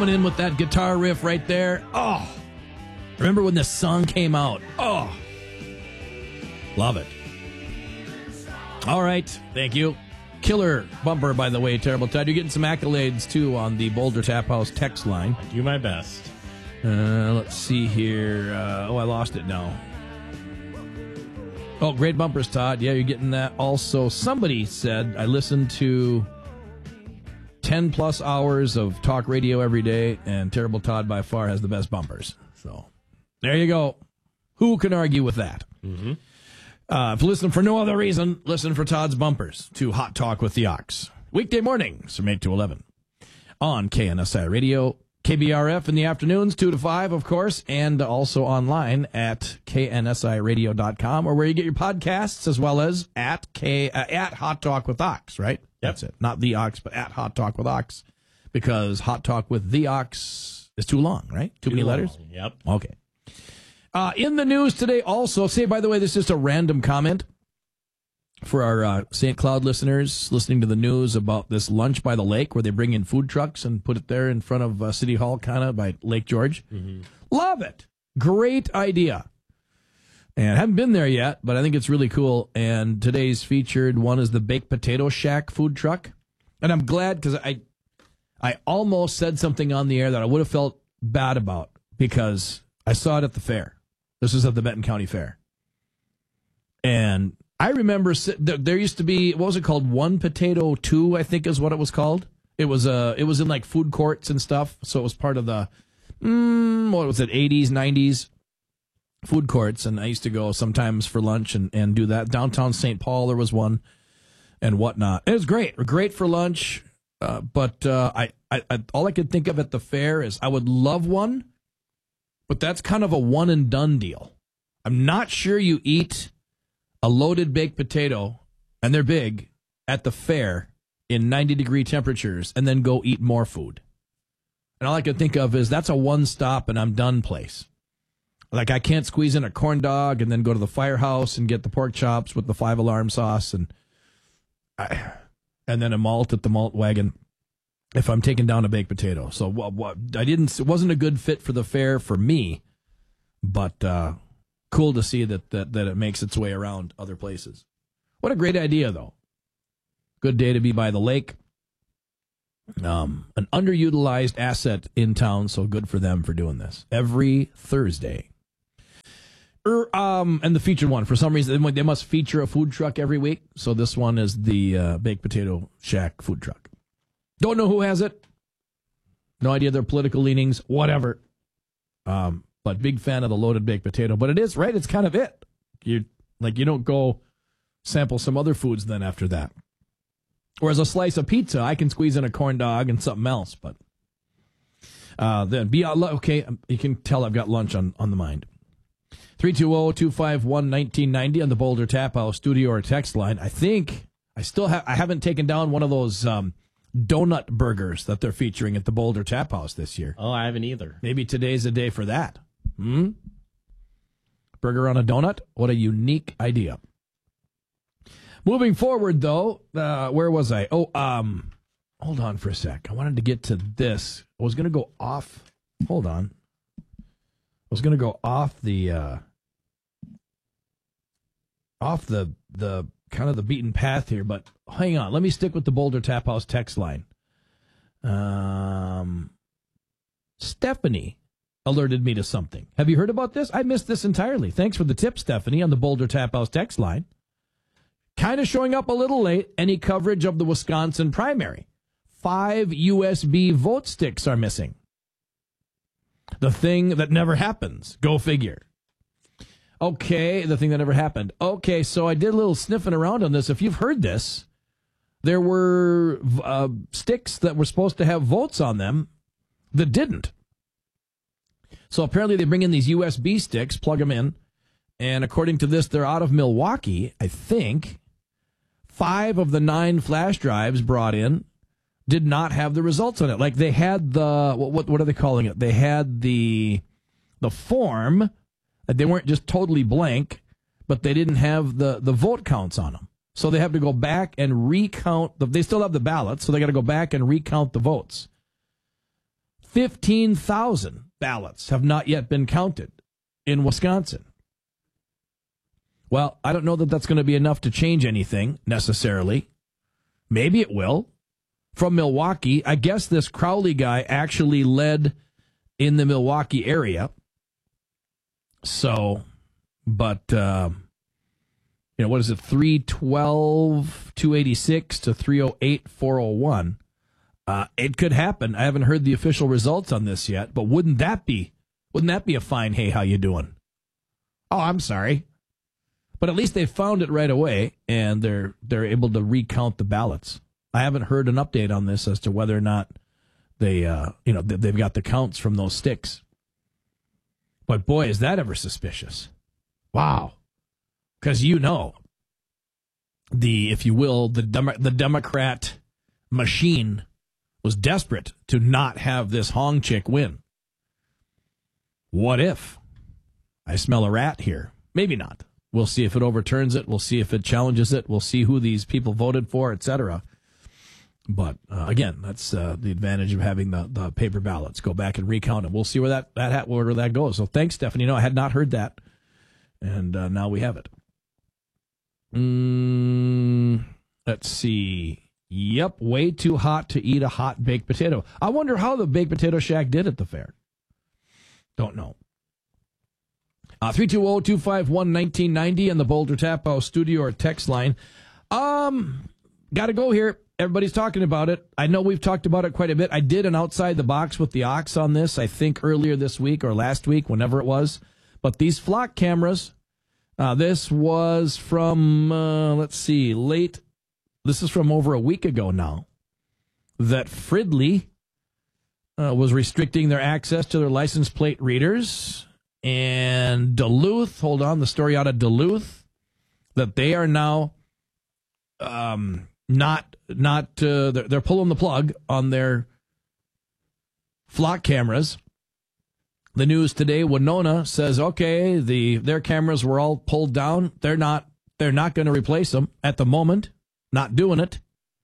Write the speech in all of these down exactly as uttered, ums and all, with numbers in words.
Coming in with that guitar riff right there. Oh, remember when this song came out? Oh, love it. All right, thank you. Killer bumper, by the way, Terrible Todd. You're getting some accolades, too, on the Boulder Tap House text line. I do my best. Uh, let's see here. Uh, oh, I lost it now. Oh, great bumpers, Todd. Yeah, you're getting that. Also, somebody said, I listened to ten plus hours of talk radio every day, and Terrible Todd by far has the best bumpers. So, there you go. Who can argue with that? Mm-hmm. Uh, if you listen for no other reason, listen for Todd's bumpers to Hot Talk with the Ox. Weekday mornings from eight to eleven on K N S I Radio, K B R F in the afternoons, two to five, of course, and also online at K N S I radio dot com, or where you get your podcasts, as well as at K uh, at Hot Talk with Ox, right? Yep. That's it. Not the Ox, but at Hot Talk with Ox, because Hot Talk with the Ox is too long, right? Too, too many long. letters? Yep. Okay. Uh, in the news today also, say, by the way, this is just a random comment for our uh, Saint Cloud listeners listening to the news about this lunch by the lake where they bring in food trucks and put it there in front of uh, City Hall, kind of by Lake George. Mm-hmm. Love it. Great idea. And I haven't been there yet, but I think it's really cool. And today's featured one is the Baked Potato Shack food truck. And I'm glad because I, I almost said something on the air that I would have felt bad about because I saw it at the fair. This was at the Benton County Fair. And I remember there used to be, what was it called? One Potato Two, I think is what it was called. It was uh, it was in like food courts and stuff. So it was part of the, mm, what was it, eighties, nineties food courts. And I used to go sometimes for lunch and, and do that. Downtown Saint Paul, there was one and whatnot. It was great. Great for lunch. Uh, but uh, I, I, I all I could think of at the fair is I would love one. But that's kind of a one and done deal. I'm not sure you eat a loaded baked potato, and they're big, at the fair in ninety degree temperatures and then go eat more food. And all I can think of is that's a one stop and I'm done place. Like I can't squeeze in a corn dog and then go to the firehouse and get the pork chops with the five alarm sauce and I, and then a malt at the malt wagon. If I'm taking down a baked potato. So what, what, I didn't, it wasn't a good fit for the fair for me, but uh, cool to see that, that, that it makes its way around other places. What a great idea, though. Good day to be by the lake. Um, an underutilized asset in town, so good for them for doing this. Every Thursday. Er, um, and the featured one, for some reason, they must feature a food truck every week. So this one is the uh, Baked Potato Shack food truck. Don't know who has it. No idea their political leanings, whatever. Um, but big fan of the loaded baked potato. But it is, right? It's kind of it. You like you don't go sample some other foods then after that. Whereas a slice of pizza, I can squeeze in a corn dog and something else. But uh, then be okay. You can tell I've got lunch on, on the mind. three two zero, two five one, one nine nine zero on the Boulder Tap House studio or text line. I think I still have. I haven't taken down one of those. Um, donut burgers that they're featuring at the Boulder Tap House this year. Oh, I haven't either. Maybe today's the day for that. Hmm? Burger on a donut? What a unique idea. Moving forward, though, uh, where was I? Oh, um, hold on for a sec. I wanted to get to this. I was going to go off. Hold on. I was going to go off the, uh, off the, the, kind of the beaten path here, but hang on. Let me stick with the Boulder Tap House text line. Um, Stephanie alerted me to something. Have you heard about this? I missed this entirely. Thanks for the tip, Stephanie, on the Boulder Tap House text line. Kind of showing up a little late. Any coverage of the Wisconsin primary. Five U S B vote sticks are missing. The thing that never happens. Go figure. Okay, the thing that never happened. Okay, so I did a little sniffing around on this. If you've heard this, there were uh, sticks that were supposed to have votes on them that didn't. So apparently they bring in these U S B sticks, plug them in, and according to this, they're out of Milwaukee, I think. Five of the nine flash drives brought in did not have the results on it. Like they had the, what what are they calling it? They had the the form. They weren't just totally blank, but they didn't have the, the vote counts on them. So they have to go back and recount. The, they still have the ballots, so they got to go back and recount the votes. fifteen thousand ballots have not yet been counted in Wisconsin. Well, I don't know that that's going to be enough to change anything necessarily. Maybe it will. From Milwaukee, I guess this Crowley guy actually led in the Milwaukee area. So, but, uh, you know, what is it, three twelve, two eighty-six to three oh eight, four oh one. Uh, it could happen. I haven't heard the official results on this yet, but wouldn't that be, wouldn't that be a fine, hey, how you doing? Oh, I'm sorry. But at least they found it right away, and they're they're able to recount the ballots. I haven't heard an update on this as to whether or not they, uh, you know, they've got the counts from those sticks. But boy, is that ever suspicious! Wow, because you know, the if you will, the Demo- the Democrat machine was desperate to not have this Hong chick win. What if? I smell a rat here. Maybe not. We'll see if it overturns it. We'll see if it challenges it. We'll see who these people voted for, et cetera. But, uh, again, that's uh, the advantage of having the, the paper ballots. Go back and recount them. We'll see where that, that where that goes. So thanks, Stephanie. No, I had not heard that. And uh, now we have it. Mm, let's see. Yep, way too hot to eat a hot baked potato. I wonder how the Baked Potato Shack did at the fair. Don't know. Uh, three two zero, two five one, one nine nine zero on the Boulder Tap House studio or text line. Um, got to go here. Everybody's talking about it. I know we've talked about it quite a bit. I did an Outside the Box with the Ox on this, I think earlier this week or last week, whenever it was. But these flock cameras, uh, this was from, uh, let's see, late, this is from over a week ago now, that Fridley uh, was restricting their access to their license plate readers. And Duluth, hold on, the story out of Duluth, that they are now um, not, not uh, they're, they're pulling the plug on their flock cameras. The news today, Winona says, okay, the their cameras were all pulled down. They're not, they're not going to replace them at the moment, not doing it.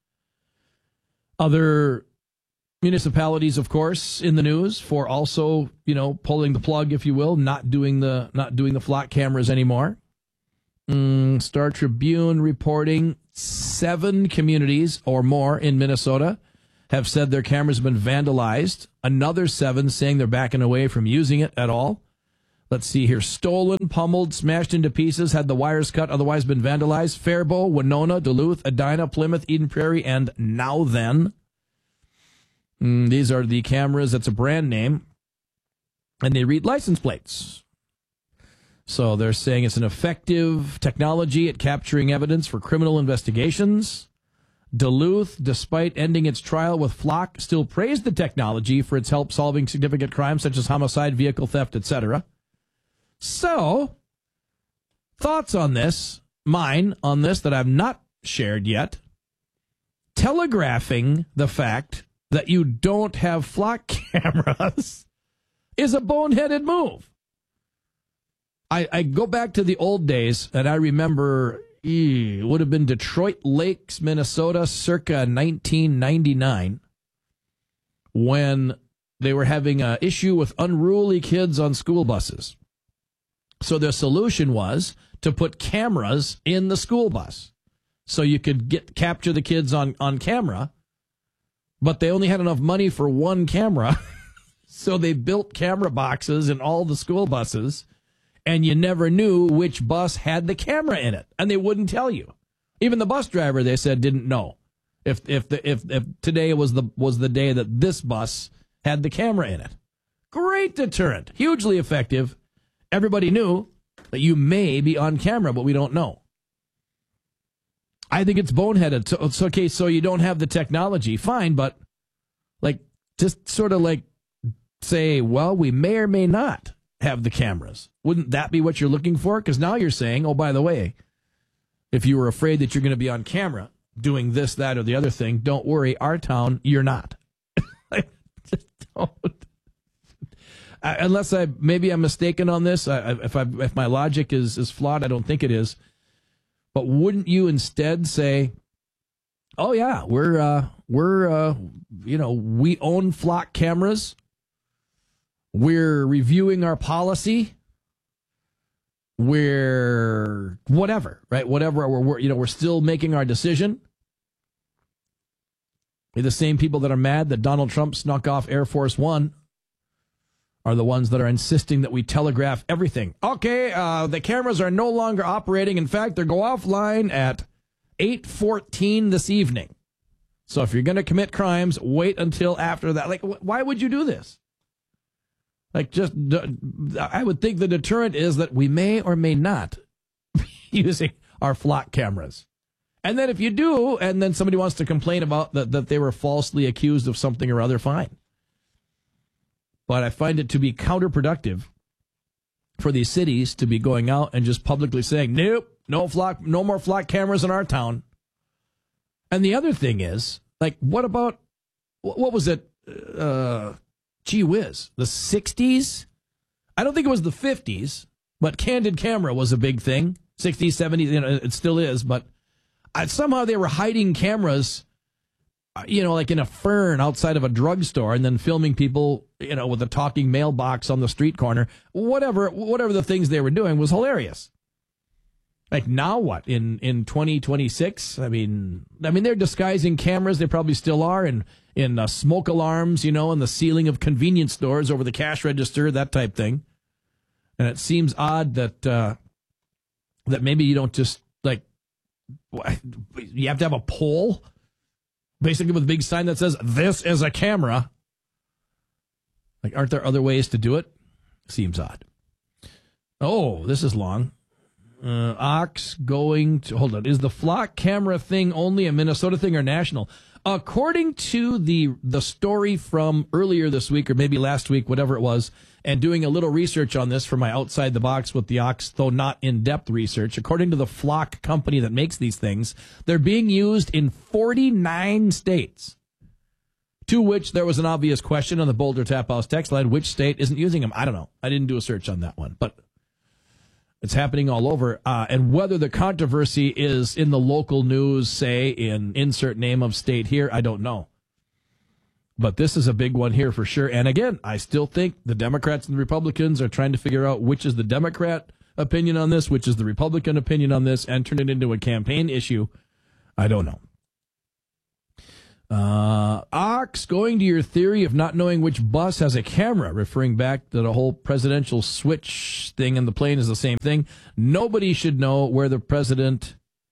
Other municipalities, of course, in the news for also, you know, pulling the plug, if you will, not doing the not doing the flock cameras anymore. Mm, Star Tribune reporting seven communities or more in Minnesota have said their cameras have been vandalized. Another seven saying they're backing away from using it at all. Let's see here. Stolen, pummeled, smashed into pieces, had the wires cut, otherwise been vandalized. Faribault, Winona, Duluth, Edina, Plymouth, Eden Prairie, and Now Then. Mm, these are the cameras. That's a brand name. And they read license plates. So they're saying it's an effective technology at capturing evidence for criminal investigations. Duluth, despite ending its trial with Flock, still praised the technology for its help solving significant crimes such as homicide, vehicle theft, et cetera. So, thoughts on this, mine on this that I've not shared yet, telegraphing the fact that you don't have flock cameras is a boneheaded move. I, I go back to the old days, and I remember ee, it would have been Detroit Lakes, Minnesota, circa nineteen ninety-nine, when they were having an issue with unruly kids on school buses. So their solution was to put cameras in the school bus so you could get capture the kids on, on camera. But they only had enough money for one camera, so they built camera boxes in all the school buses, and you never knew which bus had the camera in it, and they wouldn't tell you. Even the bus driver, they said, didn't know if if the, if if today was the was the day that this bus had the camera in it. Great deterrent, hugely effective. Everybody knew that you may be on camera, but we don't know. I think it's boneheaded. So it's okay, so you don't have the technology. Fine, but like just sort of like say, well, we may or may not have the cameras. Wouldn't that be what you're looking for? Because now you're saying, oh, by the way, if you were afraid that you're going to be on camera doing this, that, or the other thing, don't worry, our town, you're not. Just don't. I, unless I maybe I'm mistaken on this. I, if I if my logic is is flawed, I don't think it is. But wouldn't you instead say, "Oh yeah, we're uh, we're uh, you know we own flock cameras. We're reviewing our policy. We're whatever, right? Whatever. We're, we're you know we're still making our decision. The same people that are mad that Donald Trump snuck off Air Force One are the ones that are insisting that we telegraph everything. Okay, uh, the cameras are no longer operating. In fact, they go offline at eight fourteen this evening. So if you're going to commit crimes, wait until after that. Like, wh- why would you do this? Like, just, I would think the deterrent is that we may or may not be using our flock cameras. And then if you do, and then somebody wants to complain about that, that they were falsely accused of something or other, fine. But I find it to be counterproductive for these cities to be going out and just publicly saying, nope, no flock, no more flock cameras in our town. And the other thing is, like, what about, what was it? Uh, gee whiz, the sixties? I don't think it was the fifties, but candid camera was a big thing. sixties, seventies, you know, it still is, but I, somehow they were hiding cameras, you know, like in a fern outside of a drugstore, and then filming people, you know, with a talking mailbox on the street corner. Whatever, whatever the things they were doing was hilarious. Like, now what? In in twenty twenty-six? I mean, I mean, they're disguising cameras. They probably still are in in uh, smoke alarms, you know, in the ceiling of convenience stores over the cash register, that type thing. And it seems odd that uh, that maybe you don't just like you have to have a pole, basically with a big sign that says "This is a camera." Like, aren't there other ways to do it? Seems odd. Oh, this is long. Uh, Ox going to, hold on, is the flock camera thing only a Minnesota thing or national? According to the the story from earlier this week, or maybe last week, whatever it was, and doing a little research on this for my Outside the Box with the Ox, though not in-depth research, according to the Flock company that makes these things, they're being used in forty-nine states, to which there was an obvious question on the Boulder Tap House text line, which state isn't using them? I don't know. I didn't do a search on that one, but it's happening all over. Uh, and whether the controversy is in the local news, say, in insert name of state here, I don't know. But this is a big one here for sure. And again, I still think the Democrats and the Republicans are trying to figure out which is the Democrat opinion on this, which is the Republican opinion on this, and turn it into a campaign issue. I don't know. Uh, Ox, going to your theory of not knowing which bus has a camera, referring back to the whole presidential switch thing, and the plane is the same thing. Nobody should know where the president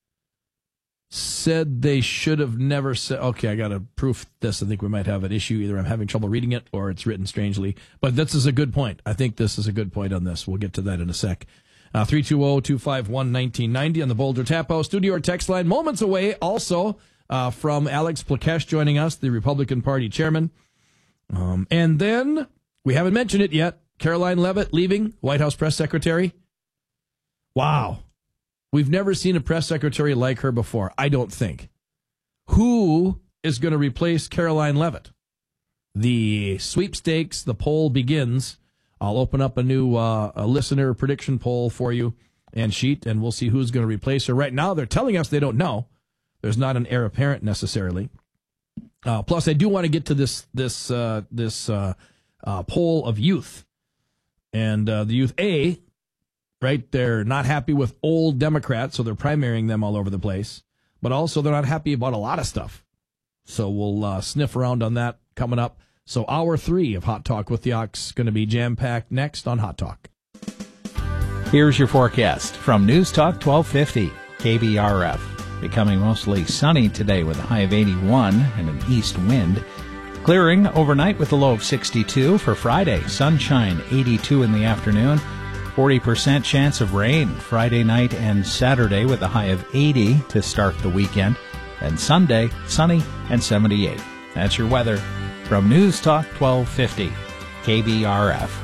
said they should have never said. Okay, I got to proof this. I think we might have an issue. Either I'm having trouble reading it or it's written strangely. But this is a good point. I think this is a good point on this. We'll get to that in a sec. Uh, three two zero, two five one, one nine nine zero on the Boulder Tap House studio or text line. Moments away also. Uh, from Alex Plakesh joining us, the Republican Party chairman. Um, and then, we haven't mentioned it yet, Caroline Leavitt leaving, White House press secretary. Wow. We've never seen a press secretary like her before, I don't think. Who is going to replace Caroline Leavitt? The sweepstakes, the poll begins. I'll open up a new uh, a listener prediction poll for you and sheet, and we'll see who's going to replace her. Right now, they're telling us they don't know. There's not an heir apparent necessarily. Uh, plus, I do want to get to this this uh, this uh, uh, poll of youth, and uh, the youth A, right? They're not happy with old Democrats, so they're primarying them all over the place. But also, they're not happy about a lot of stuff. So we'll uh, sniff around on that coming up. So hour three of Hot Talk with the Ox going to be jam packed next on Hot Talk. Here's your forecast from News Talk twelve fifty K B R F. Becoming mostly sunny today with a high of eighty-one and an east wind. Clearing overnight with a low of sixty-two. For Friday, sunshine, eighty-two in the afternoon. forty percent chance of rain Friday night and Saturday with a high of eighty to start the weekend. And Sunday, sunny and seventy-eight. That's your weather from News Talk twelve fifty K B R F.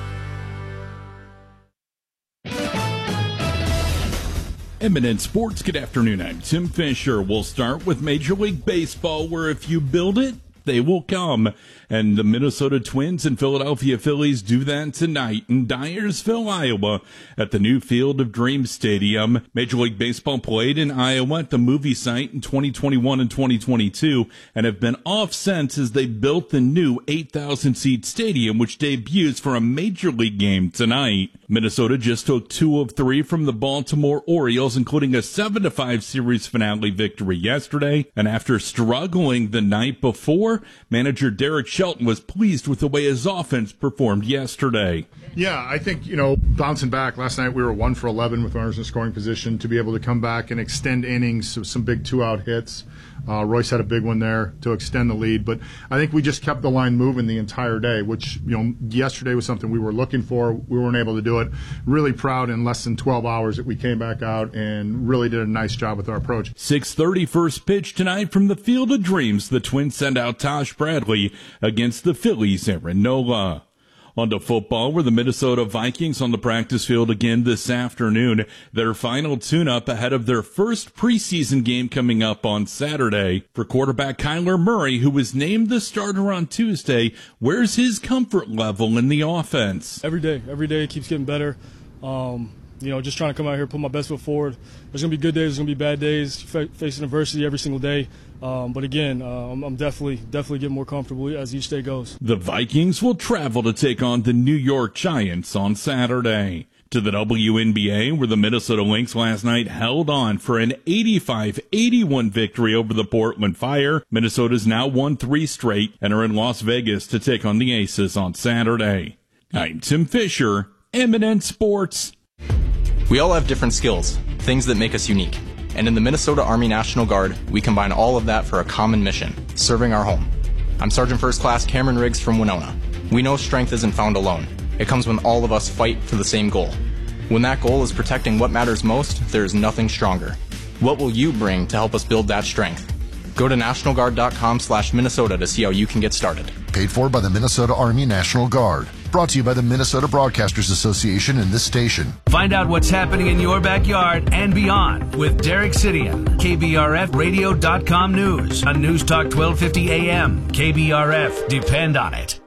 Eminent Sports, good afternoon. I'm Tim Fisher. We'll start with Major League Baseball, where if you build it, they will come. And the Minnesota Twins and Philadelphia Phillies do that tonight in Dyersville, Iowa, at the new Field of Dreams Stadium. Major League Baseball played in Iowa at the movie site in twenty twenty-one and twenty twenty-two and have been off since as they built the new eight thousand seat stadium, which debuts for a Major League game tonight. Minnesota just took two of three from the Baltimore Orioles, including a seven to five series finale victory yesterday. And after struggling the night before, manager Derek Shelton was pleased with the way his offense performed yesterday. Yeah, I think, you know, bouncing back, last night we were one for eleven with runners in scoring position. To be able to come back and extend innings, some big two-out hits. Uh, Royce had a big one there to extend the lead. But I think we just kept the line moving the entire day, which, you know, yesterday was something we were looking for. We weren't able to do it. Really proud in less than twelve hours that we came back out and really did a nice job with our approach. six thirty first pitch tonight from the Field of Dreams. The Twins send out Tosh Bradley against the Phillies, Aaron Nola. On to football, where the Minnesota Vikings on the practice field again this afternoon. Their final tune-up ahead of their first preseason game coming up on Saturday. For quarterback Kyler Murray, who was named the starter on Tuesday, where's his comfort level in the offense? Every day. Every day it keeps getting better. Um, you know, just trying to come out here, put my best foot forward. There's going to be good days, there's going to be bad days, fa- facing adversity every single day. Um, but again, uh, I'm, I'm definitely, definitely getting more comfortable as each day goes. The Vikings will travel to take on the New York Giants on Saturday. To the W N B A, where the Minnesota Lynx last night held on for an eighty-five eighty-one victory over the Portland Fire. Minnesota's now won three straight and are in Las Vegas to take on the Aces on Saturday. I'm Tim Fisher, Eminent Sports. We all have different skills, things that make us unique. And in the Minnesota Army National Guard, we combine all of that for a common mission, serving our home. I'm Sergeant First Class Cameron Riggs from Winona. We know strength isn't found alone. It comes when all of us fight for the same goal. When that goal is protecting what matters most, there is nothing stronger. What will you bring to help us build that strength? Go to national guard dot com slash Minnesota to see how you can get started. Paid for by the Minnesota Army National Guard. Brought to you by the Minnesota Broadcasters Association and this station. Find out what's happening in your backyard and beyond with Derek Sidian. K B R F radio dot com News on News Talk twelve fifty A M. K B R F. Depend on it.